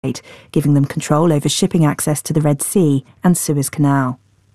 Strait, giving them control over shipping access to the Red Sea and Suez Canal.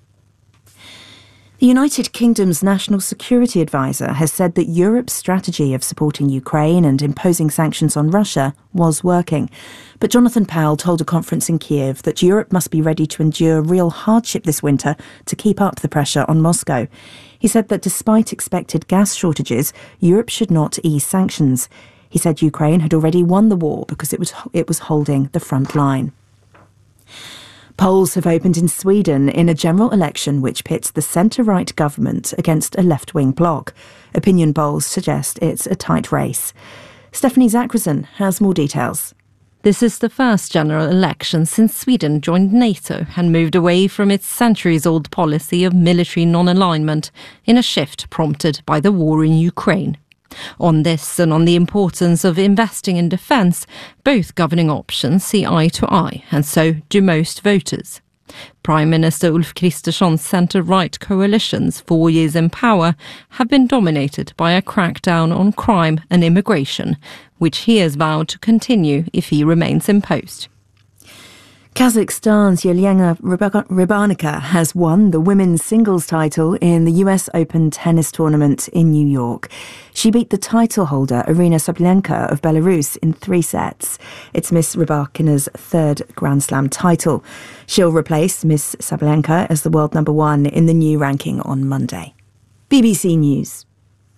The United Kingdom's National Security Advisor has said that Europe's strategy of supporting Ukraine and imposing sanctions on Russia was working. But Jonathan Powell told a conference in Kiev that Europe must be ready to endure real hardship this winter to keep up the pressure on Moscow. He said that despite expected gas shortages, Europe should not ease sanctions. He said Ukraine had already won the war because it was holding the front line. Polls have opened in Sweden in a general election which pits the centre-right government against a left-wing bloc. Opinion polls suggest it's a tight race. Stephanie Zachrisson has more details. This is the first general election since Sweden joined NATO and moved away from its centuries-old policy of military non-alignment in a shift prompted by the war in Ukraine. On this and on the importance of investing in defence, both governing options see eye to eye, and so do most voters. Prime Minister Ulf Kristersson's centre-right coalition's 4 years in power have been dominated by a crackdown on crime and immigration, which he has vowed to continue if he remains in post. Kazakhstan's Yelena Rybarnika has won the women's singles title in the US Open tennis tournament in New York. She beat the title holder Aryna Sabalenka of Belarus in 3 sets. It's Miss Rybakina's 3rd Grand Slam title. She'll replace Miss Sabalenka as the world number 1 in the new ranking on Monday. BBC News.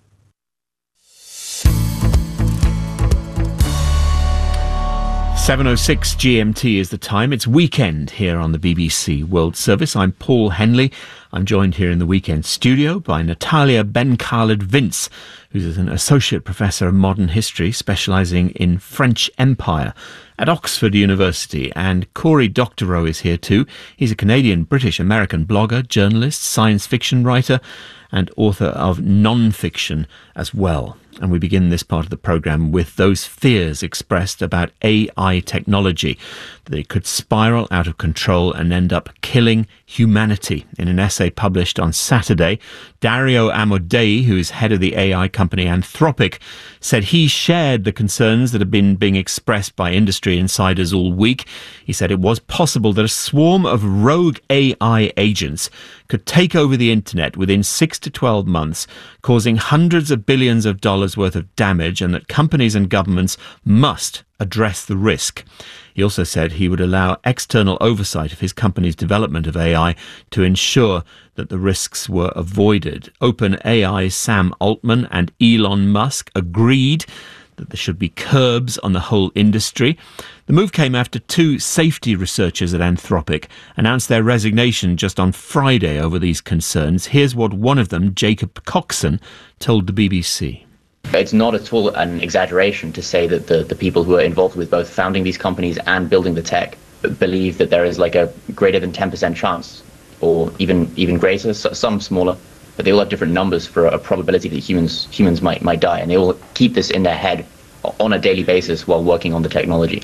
.7:06 GMT is the time. It's weekend here on the BBC World Service. I'm Paul Henley. I'm joined here in the weekend studio by Natalia Ben-Khaled-Vince, who's an associate professor of modern history specialising in French Empire at Oxford University. And Cory Doctorow is here too. He's a Canadian-British-American blogger, journalist, science fiction writer and author of non-fiction as well. And we begin this part of the programme with those fears expressed about AI technology, that it could spiral out of control and end up killing humanity. In an essay published on Saturday, Dario Amodei, who is head of the AI company Anthropic, said he shared the concerns that have been being expressed by industry insiders all week. He said it was possible that a swarm of rogue AI agents could take over the internet within 6 to 12 months, causing hundreds of billions of dollars worth of damage, and that companies and governments must address the risk. He also said he would allow external oversight of his company's development of AI to ensure that the risks were avoided. OpenAI's Sam Altman and Elon Musk agreed that there should be curbs on the whole industry. The move came after 2 safety researchers at Anthropic announced their resignation just on Friday over these concerns. Here's what one of them, Jacob Coxon, told the BBC. It's not at all an exaggeration to say that the people who are involved with both founding these companies and building the tech believe that there is like a greater than 10% chance, or even greater, some smaller, but they all have different numbers for a probability that humans might die, and they all keep this in their head on a daily basis while working on the technology.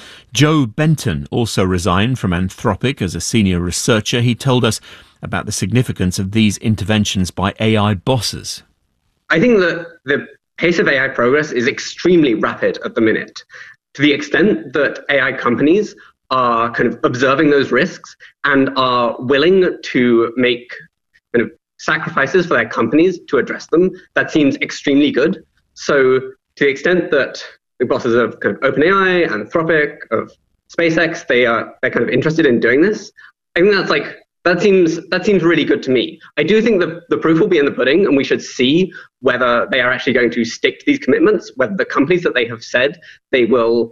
Joe Benton also resigned from Anthropic as a senior researcher. He told us about the significance of these interventions by AI bosses. I think that the pace of AI progress is extremely rapid at the minute, to the extent that AI companies are kind of observing those risks and are willing to make kind of sacrifices for their companies to address them. That seems extremely good. So to the extent that the bosses of kind of OpenAI, Anthropic, of SpaceX, they're kind of interested in doing this, I think that seems really good to me. I do think that the proof will be in the pudding, and we should see whether they are actually going to stick to these commitments, whether the companies that they have said they will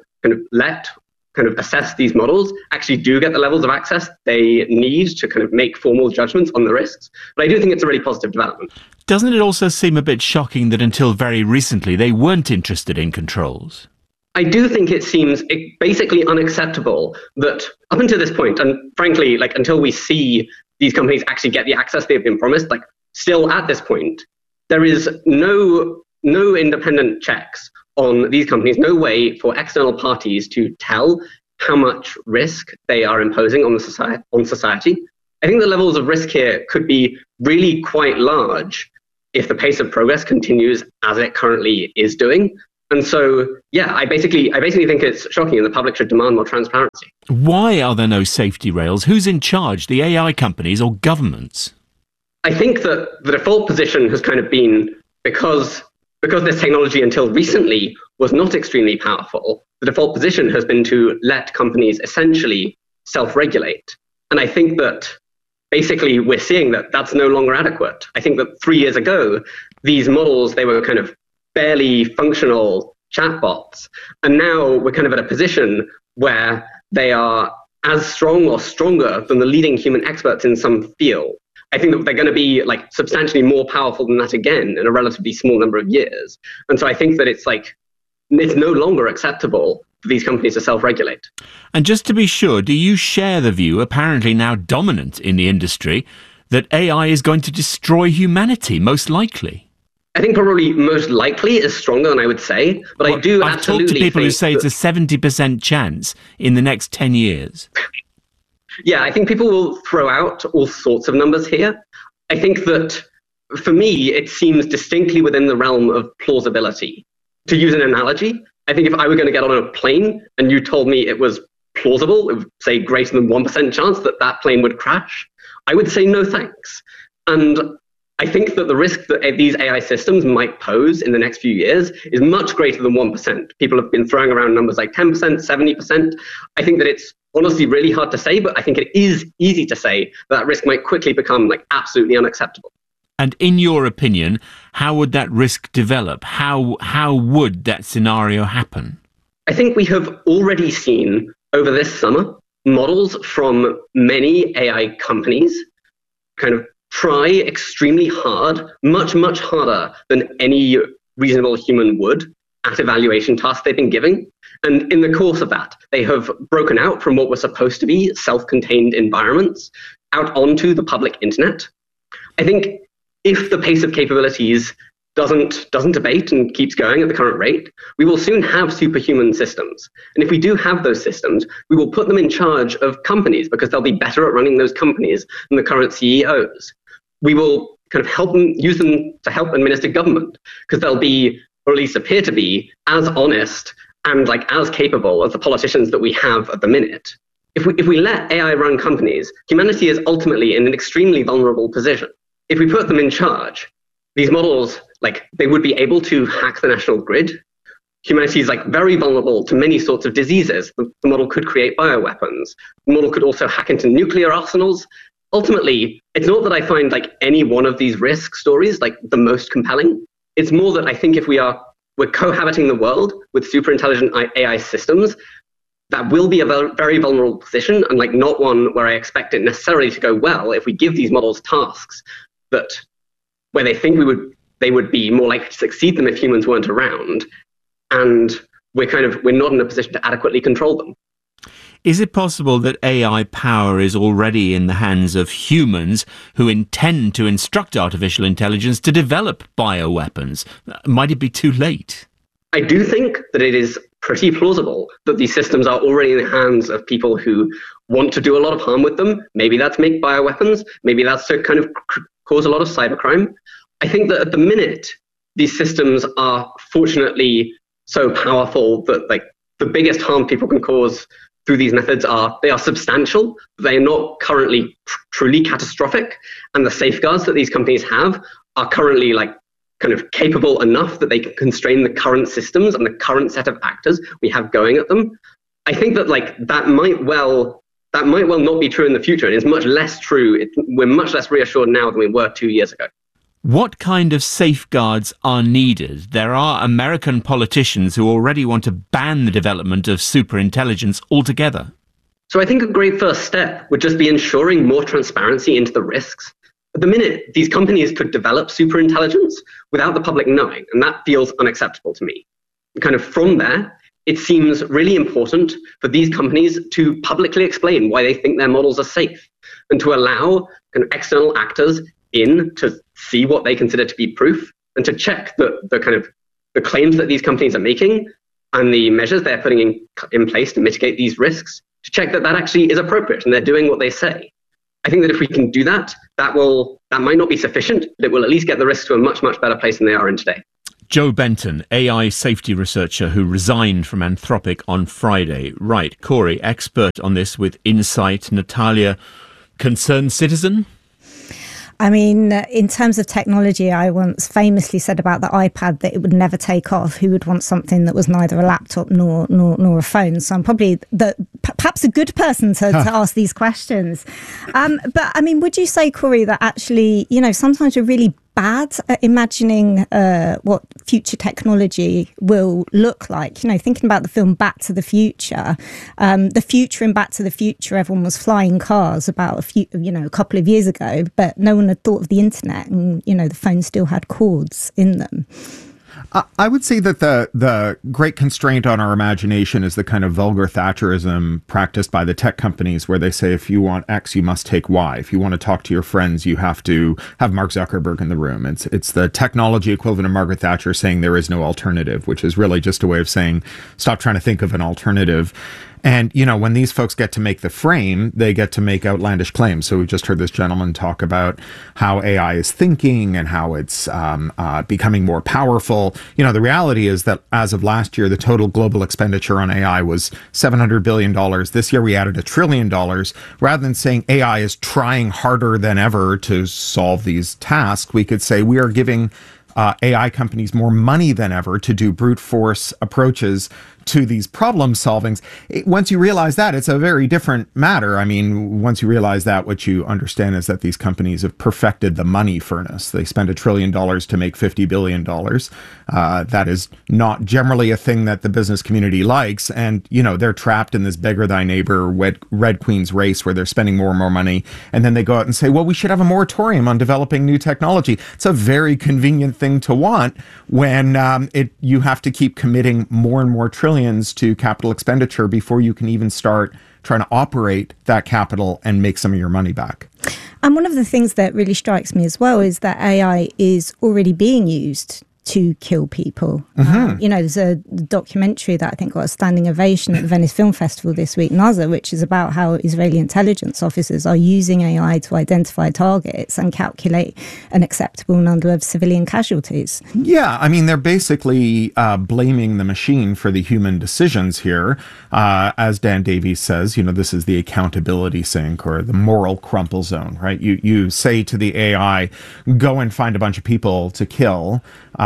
kind of assess these models actually do get the levels of access they need to kind of make formal judgments on the risks. But I do think it's a really positive development. Doesn't it also seem a bit shocking that until very recently they weren't interested in controls? I do think it seems basically unacceptable that up until this point, and frankly, like until we see these companies actually get the access they've been promised, like still at this point, there is no independent checks on these companies, no way for external parties to tell how much risk they are imposing on society. I think the levels of risk here could be really quite large if the pace of progress continues as it currently is doing. And so, yeah, I basically think it's shocking, and the public should demand more transparency. Why are there no safety rails? Who's in charge, the AI companies or governments? I think that the default position has kind of been, because this technology until recently was not extremely powerful, the default position has been to let companies essentially self-regulate. And I think that basically we're seeing that that's no longer adequate. I think that 3 years ago, these models, they were kind of barely functional chatbots. And now we're kind of at a position where they are as strong or stronger than the leading human experts in some field. I think that they're going to be like substantially more powerful than that again in a relatively small number of years. And so I think that it's no longer acceptable for these companies to self-regulate. And just to be sure, do you share the view, apparently now dominant in the industry, that AI is going to destroy humanity, most likely? I think probably most likely is stronger than I would say, but I do I've absolutely talked to people who say that it's a 70% chance in the next 10 years. Yeah, I think people will throw out all sorts of numbers here. I think that for me, it seems distinctly within the realm of plausibility. To use an analogy, I think if I were going to get on a plane and you told me it was plausible, it would say greater than 1% chance that that plane would crash, I would say no thanks. And I think that the risk that these AI systems might pose in the next few years is much greater than 1%. People have been throwing around numbers like 10%, 70%. I think that it's honestly really hard to say, but I think it is easy to say that risk might quickly become absolutely unacceptable. And in your opinion, how would that risk develop? How would that scenario happen? I think we have already seen over this summer models from many AI companies kind of try extremely hard, much, much harder than any reasonable human would at evaluation tasks they've been giving. And in the course of that, they have broken out from what were supposed to be self-contained environments out onto the public internet. I think if the pace of capabilities doesn't abate and keeps going at the current rate, we will soon have superhuman systems. And if we do have those systems, we will put them in charge of companies because they'll be better at running those companies than the current CEOs. We will kind of use them to help administer government because they'll be, or at least appear to be, as honest and as capable as the politicians that we have at the minute. If we let AI run companies, humanity is ultimately in an extremely vulnerable position. If we put them in charge, these models, they would be able to hack the national grid. Humanity is very vulnerable to many sorts of diseases. The model could create bioweapons. The model could also hack into nuclear arsenals. Ultimately, it's not that I find any one of these risk stories the most compelling. It's more that I think if we're cohabiting the world with super intelligent AI systems, that will be a very vulnerable position and not one where I expect it necessarily to go well if we give these models tasks where they think they would be more likely to succeed them if humans weren't around, and we're not in a position to adequately control them. Is it possible that AI power is already in the hands of humans who intend to instruct artificial intelligence to develop bioweapons? Might it be too late? I do think that it is pretty plausible that these systems are already in the hands of people who want to do a lot of harm with them. Maybe that's make bioweapons. Maybe that's to kind of cause a lot of cybercrime. I think that at the minute, these systems are fortunately so powerful that the biggest harm people can cause through these methods they are substantial. They are not currently truly catastrophic, and the safeguards that these companies have are currently kind of capable enough that they can constrain the current systems and the current set of actors we have going at them. I think that that might well not be true in the future. It is much less true. We're much less reassured now than we were 2 years ago. What kind of safeguards are needed? There are American politicians who already want to ban the development of superintelligence altogether. So I think a great first step would just be ensuring more transparency into the risks. At the minute, these companies could develop superintelligence without the public knowing, and that feels unacceptable to me. Kind of from there, it seems really important for these companies to publicly explain why they think their models are safe and to allow kind of external actors in to see what they consider to be proof and to check the claims that these companies are making and the measures they're putting in place to mitigate these risks, to check that actually is appropriate and they're doing what they say. I think that if we can do that, that might not be sufficient, but it will at least get the risks to a much, much better place than they are in today. Joe Benton, AI safety researcher who resigned from Anthropic on Friday. Right, Corey, expert on this with Insight. Natalia, concerned citizen? I mean, in terms of technology, I once famously said about the iPad that it would never take off. Who would want something that was neither a laptop nor a phone? So I'm probably perhaps a good person to ask these questions. But I mean, would you say, Corey, that actually, sometimes we're really bad at imagining what future technology will look like? Thinking about the film Back to the Future, the future in Back to the Future, everyone was flying cars about a couple of years ago, but no one had thought of the internet, and the phone still had cords in them. I would say that the great constraint on our imagination is the kind of vulgar Thatcherism practiced by the tech companies, where they say, if you want X, you must take Y. If you want to talk to your friends, you have to have Mark Zuckerberg in the room. It's the technology equivalent of Margaret Thatcher saying there is no alternative, which is really just a way of saying, stop trying to think of an alternative. And, when these folks get to make the frame, they get to make outlandish claims. So we just heard this gentleman talk about how AI is thinking and how it's becoming more powerful. The reality is that as of last year, the total global expenditure on AI was $700 billion. This year, we added $1 trillion. Rather than saying AI is trying harder than ever to solve these tasks, we could say we are giving AI companies more money than ever to do brute force approaches to these problem solvings. Once you realize that, it's a very different matter. I mean, once you realize that, what you understand is that these companies have perfected the money furnace. They spend $1 trillion to make $50 billion. That is not generally a thing that the business community likes. And, they're trapped in this beggar thy neighbor Red Queen's race where they're spending more and more money. And then they go out and say, well, we should have a moratorium on developing new technology. It's a very convenient thing to want when you have to keep committing more and more trillions to capital expenditure before you can even start trying to operate that capital and make some of your money back. And one of the things that really strikes me as well is that AI is already being used to kill people. Mm-hmm. There's a documentary that I think got a standing ovation at the Venice Film Festival this week, Nazar, which is about how Israeli intelligence officers are using AI to identify targets and calculate an acceptable number of civilian casualties. Yeah, I mean, they're basically blaming the machine for the human decisions here. As Dan Davies says, this is the accountability sink or the moral crumple zone, right? You say to the AI, go and find a bunch of people to kill,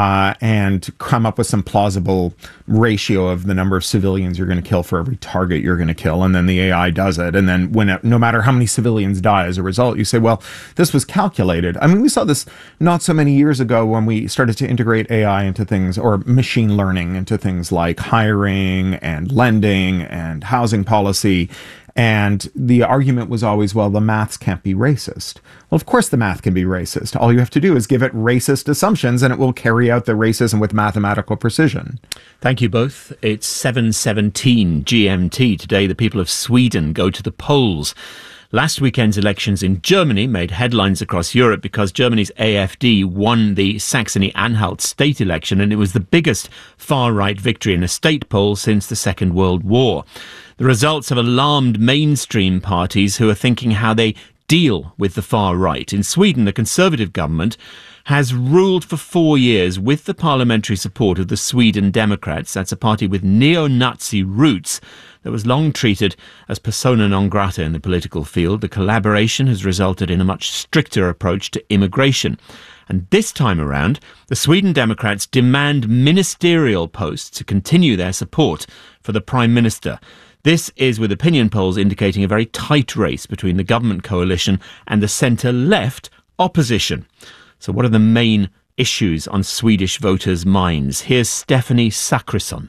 and come up with some plausible ratio of the number of civilians you're going to kill for every target you're going to kill. And then the AI does it. And then no matter how many civilians die as a result, you say, well, this was calculated. I mean, we saw this not so many years ago when we started to integrate AI into things, or machine learning into things like hiring and lending and housing policy. And the argument was always, well, the maths can't be racist. Well, of course the math can be racist. All you have to do is give it racist assumptions and it will carry out the racism with mathematical precision. Thank you both. It's 7:17 GMT. Today, the people of Sweden go to the polls. Last weekend's elections in Germany made headlines across Europe because Germany's AfD won the Saxony-Anhalt state election, and it was the biggest far-right victory in a state poll since the Second World War. The results have alarmed mainstream parties who are thinking how they deal with the far right. In Sweden, the Conservative government has ruled for 4 years with the parliamentary support of the Sweden Democrats. That's a party with neo-Nazi roots that was long treated as persona non grata in the political field. The collaboration has resulted in a much stricter approach to immigration. And this time around, the Sweden Democrats demand ministerial posts to continue their support for the Prime Minister. This is with opinion polls indicating a very tight race between the government coalition and the centre-left opposition. So what are the main issues on Swedish voters' minds? Here's Stephanie Sakrison.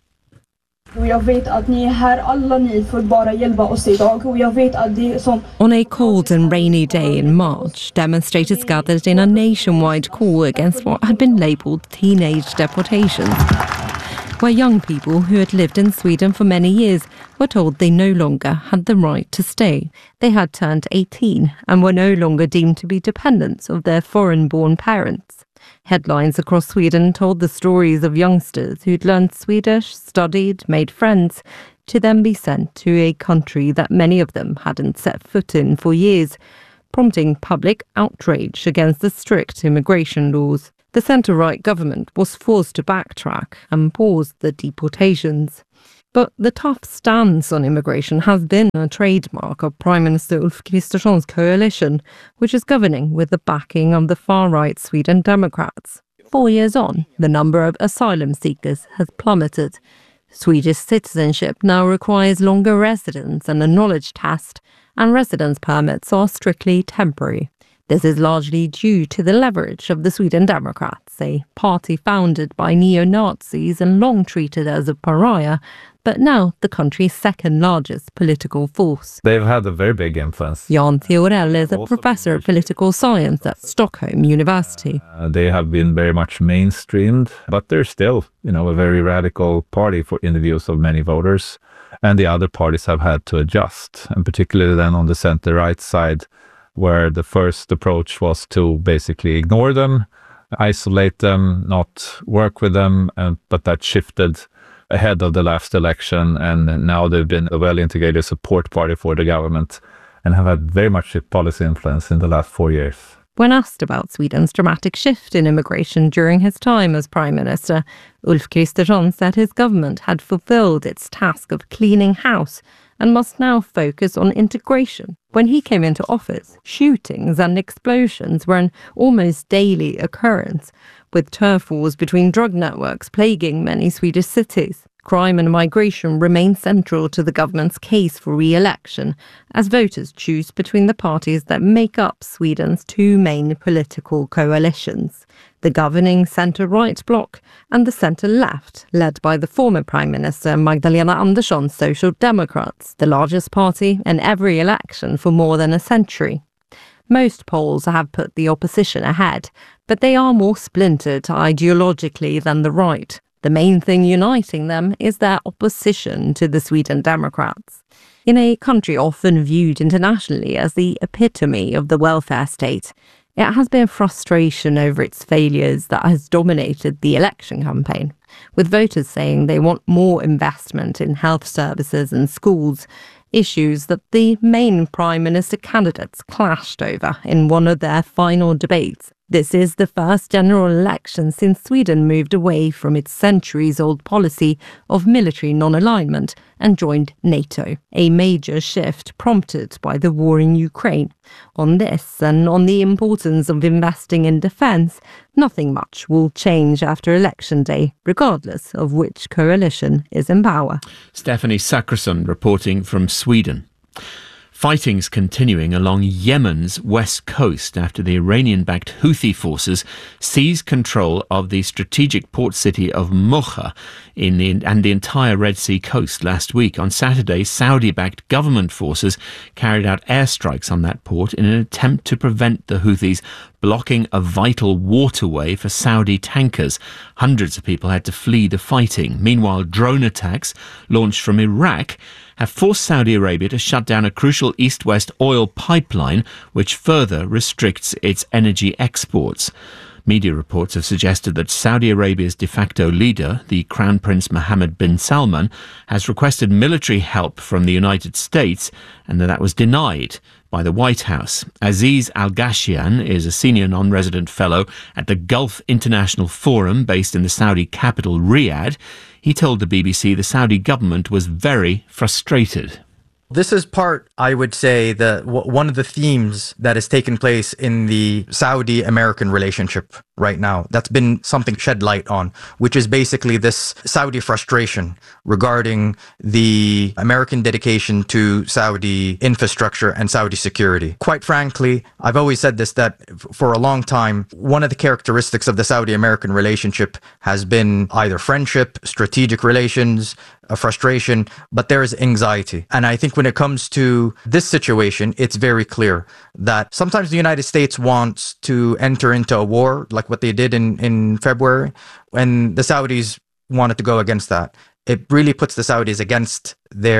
On a cold and rainy day in March, demonstrators gathered in a nationwide call against what had been labelled teenage deportations, where young people who had lived in Sweden for many years were told they no longer had the right to stay. They had turned 18 and were no longer deemed to be dependents of their foreign-born parents. Headlines across Sweden told the stories of youngsters who'd learned Swedish, studied, made friends, to then be sent to a country that many of them hadn't set foot in for years, prompting public outrage against the strict immigration laws. The centre-right government was forced to backtrack and pause the deportations. But the tough stance on immigration has been a trademark of Prime Minister Ulf Kristersson's coalition, which is governing with the backing of the far-right Sweden Democrats. 4 years on, the number of asylum seekers has plummeted. Swedish citizenship now requires longer residence and a knowledge test, and residence permits are strictly temporary. This is largely due to the leverage of the Sweden Democrats, a party founded by neo-Nazis and long treated as a pariah, but now the country's second largest political force. They've had a very big influence. Jan Theorell is a professor of political science at Stockholm University. They have been very much mainstreamed, but they're still, a very radical party in the views of many voters. And the other parties have had to adjust, and particularly then on the center-right side, where the first approach was to basically ignore them, isolate them, not work with them, but that shifted ahead of the last election, and now they've been a well-integrated support party for the government and have had very much policy influence in the last 4 years. When asked about Sweden's dramatic shift in immigration during his time as Prime Minister, Ulf Kristersson said his government had fulfilled its task of cleaning house and must now focus on integration. When he came into office, shootings and explosions were an almost daily occurrence, with turf wars between drug networks plaguing many Swedish cities. Crime and migration remain central to the government's case for re-election, as voters choose between the parties that make up Sweden's two main political coalitions, the governing centre-right bloc and the centre-left, led by the former Prime Minister Magdalena Andersson's Social Democrats, the largest party in every election for more than a century. Most polls have put the opposition ahead, but they are more splintered ideologically than the right. The main thing uniting them is their opposition to the Sweden Democrats. In a country often viewed internationally as the epitome of the welfare state, it has been frustration over its failures that has dominated the election campaign, with voters saying they want more investment in health services and schools, issues that the main Prime Minister candidates clashed over in one of their final debates. This is the first general election since Sweden moved away from its centuries-old policy of military non-alignment and joined NATO, a major shift prompted by the war in Ukraine. On this and on the importance of investing in defence, nothing much will change after Election Day, regardless of which coalition is in power. Stephanie Sakrason reporting from Sweden. Fighting's continuing along Yemen's west coast after the Iranian-backed Houthi forces seized control of the strategic port city of Mocha and the entire Red Sea coast last week. On Saturday, Saudi-backed government forces carried out airstrikes on that port in an attempt to prevent the Houthis blocking a vital waterway for Saudi tankers. Hundreds of people had to flee the fighting. Meanwhile, drone attacks launched from Iraq have forced Saudi Arabia to shut down a crucial east-west oil pipeline, which further restricts its energy exports. Media reports have suggested that Saudi Arabia's de facto leader, the Crown Prince Mohammed bin Salman, has requested military help from the United States, and that was denied by the White House. Aziz Al-Ghashian is a senior non-resident fellow at the Gulf International Forum based in the Saudi capital, Riyadh. He told the BBC the Saudi government was very frustrated. This is part, I would say, one of the themes that has taken place in the Saudi-American relationship right now. That's been something shed light on, which is basically this Saudi frustration regarding the American dedication to Saudi infrastructure and Saudi security. Quite frankly, I've always said this, that for a long time, one of the characteristics of the Saudi-American relationship has been either friendship, strategic relations, a frustration, but there is anxiety. And I think when it comes to this situation, it's very clear that sometimes the United States wants to enter into a war, like what they did in February, and the Saudis wanted to go against that. It really puts the Saudis against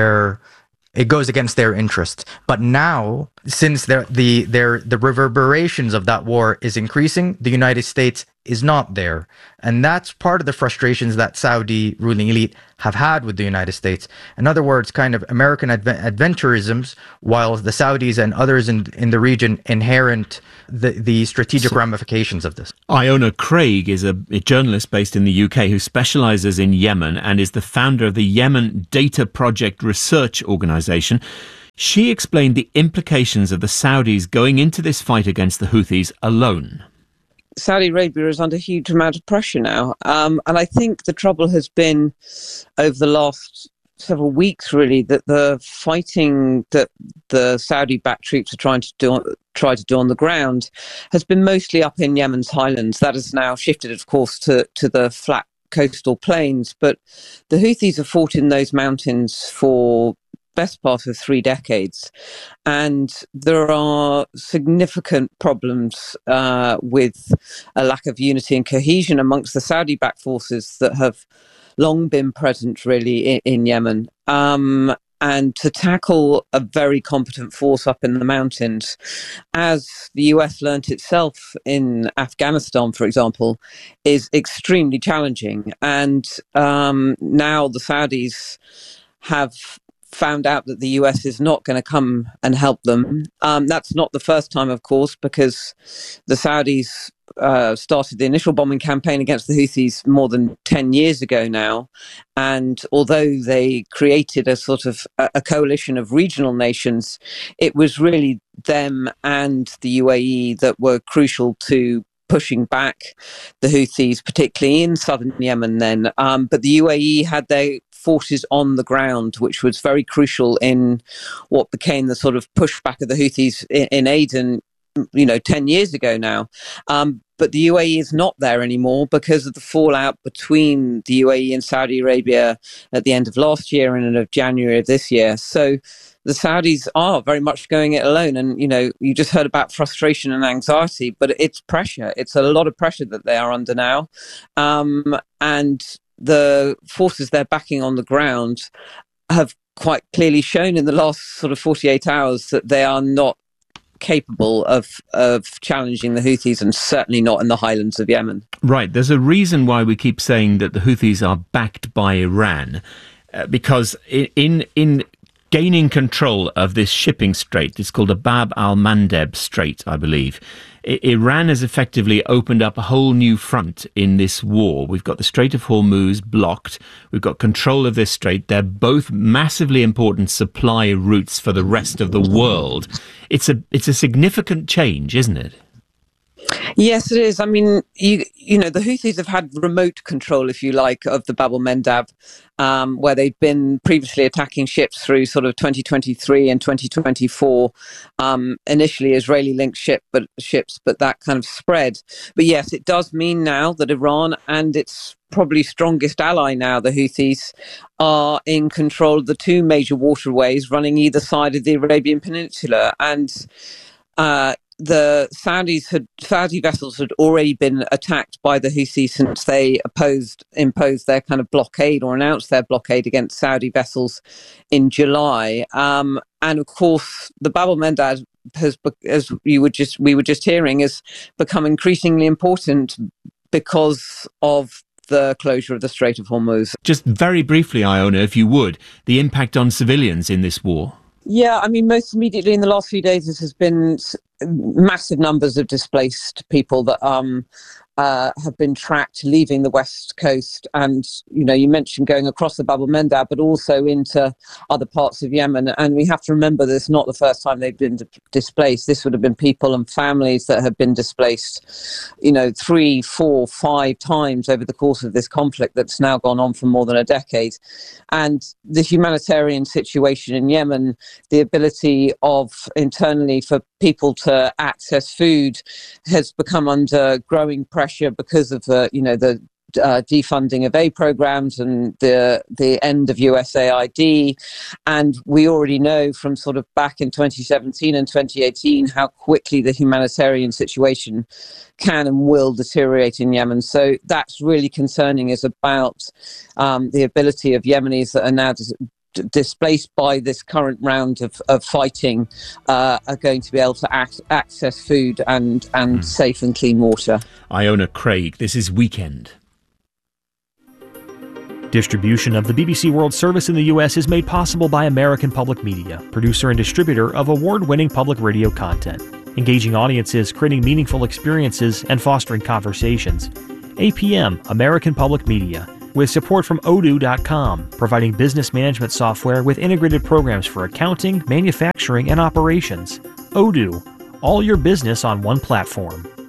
it goes against their interest. But now, since the reverberations of that war is increasing, the United States is not there. And that's part of the frustrations that Saudi ruling elite have had with the United States. In other words, kind of American adventurisms, while the Saudis and others in the region inherit the strategic ramifications of this. Iona Craig is a journalist based in the UK who specialises in Yemen and is the founder of the Yemen Data Project Research Organisation. She explained the implications of the Saudis going into this fight against the Houthis alone. Saudi Arabia is under a huge amount of pressure now. And I think the trouble has been over the last several weeks, really, that the fighting that the Saudi-backed troops are try to do on the ground has been mostly up in Yemen's highlands. That has now shifted, of course, to the flat coastal plains. But the Houthis have fought in those mountains for best part of 3 decades, and there are significant problems with a lack of unity and cohesion amongst the Saudi-backed forces that have long been present really in Yemen, and to tackle a very competent force up in the mountains, as the US learnt itself in Afghanistan, for example, is extremely challenging. And now the Saudis have found out that the US is not going to come and help them. That's not the first time, of course, because the Saudis started the initial bombing campaign against the Houthis more than 10 years ago now. And although they created a sort of a coalition of regional nations, it was really them and the UAE that were crucial to pushing back the Houthis, particularly in southern Yemen then. But the UAE had their forces on the ground, which was very crucial in what became the sort of pushback of the Houthis in Aden, 10 years ago now. But the UAE is not there anymore because of the fallout between the UAE and Saudi Arabia at the end of last year and of January of this year. So the Saudis are very much going it alone. And, you just heard about frustration and anxiety, but it's pressure. It's a lot of pressure that they are under now. And the forces they're backing on the ground have quite clearly shown in the last sort of 48 hours that they are not capable of challenging the Houthis, and certainly not in the highlands of Yemen. Right. There's a reason why we keep saying that the Houthis are backed by Iran, because in gaining control of this shipping strait, it's called the Bab al-Mandeb Strait, I believe, Iran has effectively opened up a whole new front in this war. We've got the Strait of Hormuz blocked. We've got control of this strait. They're both massively important supply routes for the rest of the world. It's a significant change, isn't it? Yes, it is. I mean, the Houthis have had remote control, if you like, of the Bab al-Mandeb, where they've been previously attacking ships through sort of 2023 and 2024. Initially Israeli-linked ships, but that kind of spread. But yes, it does mean now that Iran and its probably strongest ally now, the Houthis, are in control of the 2 major waterways running either side of the Arabian Peninsula. And the Saudi vessels had already been attacked by the Houthis since they imposed their kind of blockade, or announced their blockade against Saudi vessels in July. And of course, the Bab al-Mandeb has, as we were just hearing, has become increasingly important because of the closure of the Strait of Hormuz. Just very briefly, Iona, if you would, the impact on civilians in this war. Yeah, I mean, most immediately in the last few days, there has been massive numbers of displaced people that have been tracked leaving the west coast. And, you mentioned going across the Bab al-Mandeb, but also into other parts of Yemen. And we have to remember that it's not the first time they've been displaced. This would have been people and families that have been displaced, 3, 4, 5 times over the course of this conflict that's now gone on for more than a decade. And the humanitarian situation in Yemen, the ability of internally for people to access food has become under growing pressure because of the defunding of aid programs and the end of USAID. And we already know from sort of back in 2017 and 2018 how quickly the humanitarian situation can and will deteriorate in Yemen. So that's really concerning, is about the ability of Yemenis that are now displaced by this current round of fighting are going to be able to access food and safe and clean water. Iona Craig, this is Weekend. Distribution of the BBC World Service in the U.S. is made possible by American Public Media, producer and distributor of award-winning public radio content, engaging audiences, creating meaningful experiences, and fostering conversations. APM, American Public Media, with support from Odoo.com, providing business management software with integrated programs for accounting, manufacturing, and operations. Odoo, all your business on one platform.